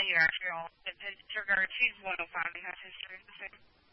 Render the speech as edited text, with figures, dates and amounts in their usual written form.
manufacturing. Disregard, she's 105 and has history of the same.